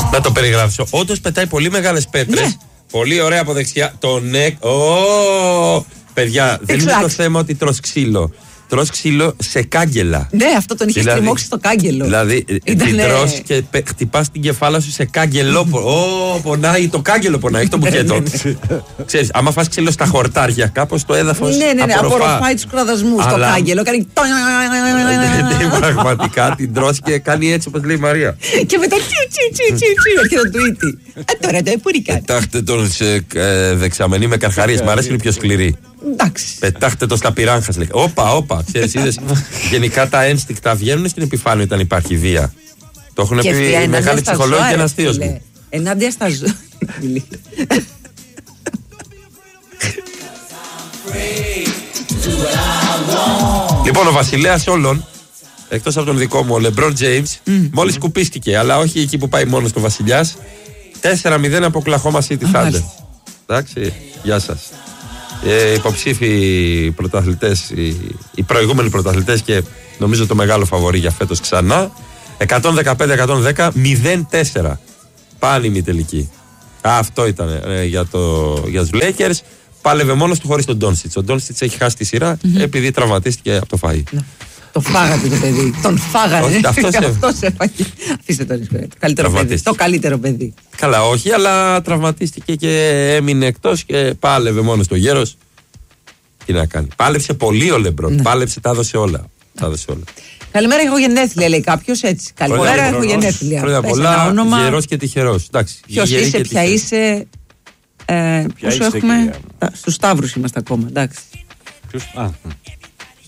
Να το περιγράψω. Όντως πετάει πολύ μεγάλες πέτρες. Ναι. Πολύ ωραία από δεξιά. Το νεκ. Παιδιά, δεν είναι το θέμα ότι τρως ξύλο. Τρως ξύλο σε κάγκελα. Ναι, αυτό τον είχε στριμώξει στο κάγκελο. Δηλαδή, την τρως και χτυπάς την κεφάλα σου σε κάγκελο. Πονάει, το κάγκελο πονάει, έχει το μπουκέτο. Ξέρεις, άμα φας ξύλο στα χορτάρια, κάπως το έδαφος. Ναι, απορροφάει τους κραδασμούς στο κάγκελο. Κάνει. Πραγματικά την τρως και κάνει έτσι όπως λέει η Μαρία. Και μετά έρχεται το tweet. Τώρα το επουρικά. Πετάχτε τον σε δεξαμενή με καρχαρίες. Μ' αρέσει, είναι πιο σκληρή. Εντάξει. Πετάχτε το στα πυράγχας, λέει. Όπα, ξέρεις, είδες. Γενικά τα ένστικτα βγαίνουν στην επιφάνεια όταν υπάρχει βία. Το έχουν πει οι μεγάλοι ψυχολόγοι και ένας θείος μου. Ενάντια στα ζώα. Λοιπόν, ο βασιλέας όλων, εκτός από τον δικό μου, ο LeBron James, μόλις σκουπίστηκε, αλλά όχι εκεί που πάει μόνος του βασιλιάς. 4-0 από Oklahoma City Thunder. Εντάξει, γεια σας. Υποψήφοι πρωταθλητές, οι προηγούμενοι πρωταθλητές και νομίζω το μεγάλο φαβορί για φέτος ξανά. 115-110, 0-4. Πάνε ημιτελική. Αυτό ήταν για τους Lakers. Πάλευε μόνος του χωρίς τον Ντόνσιτς. Ο Ντόνσιτς έχει χάσει τη σειρά επειδή τραυματίστηκε από το φαΐ. Το φάγατε το παιδί. Τον φάγανε. Αυτός έφαγε. Αφήστε τον ίσο. Το καλύτερο παιδί. Καλά, όχι, αλλά τραυματίστηκε και έμεινε εκτός και πάλευε μόνος του. Γέρος. Τι να κάνει. Πάλεψε πολύ ο Λεμπρόν. Πάλεψε, τα έδωσε όλα. Καλημέρα, έχω γενέθλια, λέει κάποιος έτσι. Καλημέρα, έχω γενέθλια. Χρόνια πολλά, γερός και τυχερός. Ποιος είσαι, ποια είσαι. Πόσο έχουμε. Στους Σταύρους είμαστε ακόμα, εντάξει.